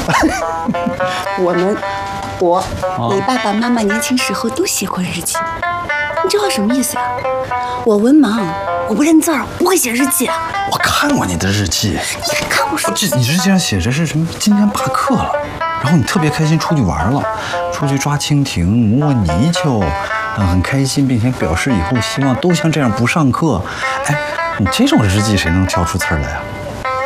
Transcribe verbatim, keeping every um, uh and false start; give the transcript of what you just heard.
我们，我，你爸爸妈妈年轻时候都写过日记。你这话什么意思呀？我文盲，我不认字儿，不会写日记啊。 我看过你的日记， 你还看过书？ 这你日记上写着是什么？今天罢课了，然后你特别开心出去玩了，出去抓蜻蜓、摸泥鳅，嗯，很开心，并且表示以后希望都像这样不上课。哎，你这种日记谁能挑出刺儿来啊？